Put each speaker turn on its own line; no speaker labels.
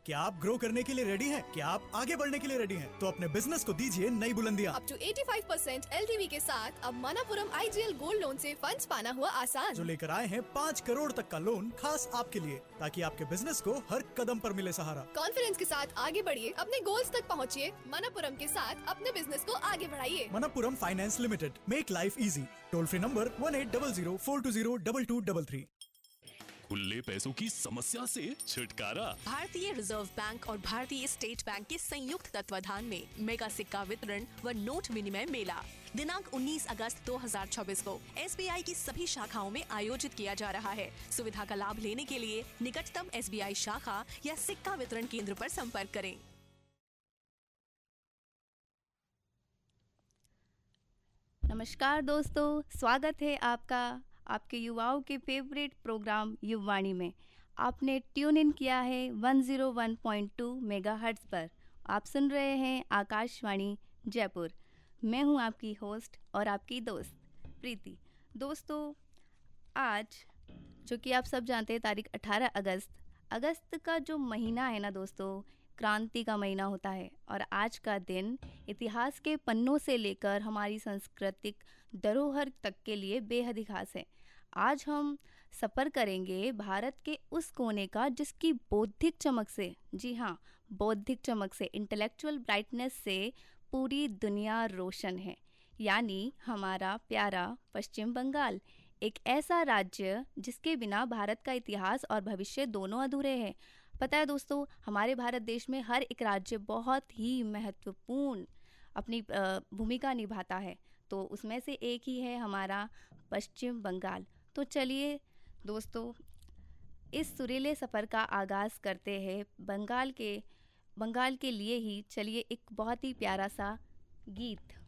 क्या आप ग्रो करने के लिए रेडी हैं? क्या आप आगे बढ़ने के लिए रेडी हैं? तो अपने बिजनेस को दीजिए नई बुलंदियां।
अप टू 85% LTV के साथ अब मनापुरम IGL गोल्ड लोन से फंड्स पाना हुआ आसान।
जो लेकर आए हैं 5 करोड़ तक का लोन खास आपके लिए, ताकि आपके बिजनेस को हर कदम पर मिले सहारा।
कॉन्फिडेंस के साथ आगे बढ़िए, अपने गोल्स तक पहुँचिए। मनापुरम के साथ अपने बिजनेस को आगे बढ़ाइए।
Manappuram finance limited, make life easy. Toll free number 1800-420-2233।
खुले पैसों की समस्या से छुटकारा।
भारतीय रिजर्व बैंक और भारतीय स्टेट बैंक के संयुक्त तत्वाधान में मेगा सिक्का वितरण व नोट विनिमय मेला दिनांक 19 अगस्त 2024 को SBI की सभी शाखाओं में आयोजित किया जा रहा है। सुविधा का लाभ लेने के लिए निकटतम SBI शाखा या सिक्का वितरण केंद्र पर संपर्क करें।
नमस्कार दोस्तों, स्वागत है आपका आपके युवाओं के फेवरेट प्रोग्राम युववाणी में। आपने ट्यून इन किया है 101.2 मेगाहर्ट्ज़ पर। आप सुन रहे हैं आकाशवाणी जयपुर। मैं हूं आपकी होस्ट और आपकी दोस्त प्रीति। दोस्तों, आज जो कि आप सब जानते हैं तारीख 18 अगस्त का जो महीना है ना दोस्तों, क्रांति का महीना होता है। और आज का दिन इतिहास के पन्नों से लेकर हमारी सांस्कृतिक धरोहर तक के लिए बेहद ही खास है। आज हम सफ़र करेंगे भारत के उस कोने का जिसकी बौद्धिक चमक से, जी हाँ, बौद्धिक चमक से, इंटेलेक्चुअल ब्राइटनेस से पूरी दुनिया रोशन है, यानी हमारा प्यारा पश्चिम बंगाल। एक ऐसा राज्य जिसके बिना भारत का इतिहास और भविष्य दोनों अधूरे हैं। पता है दोस्तों, हमारे भारत देश में हर एक राज्य बहुत ही महत्वपूर्ण अपनी भूमिका निभाता है, तो उसमें से एक ही है हमारा पश्चिम बंगाल। तो चलिए दोस्तों, इस सुरीले सफ़र का आगाज़ करते हैं बंगाल के लिए ही। चलिए एक बहुत ही प्यारा सा गीत।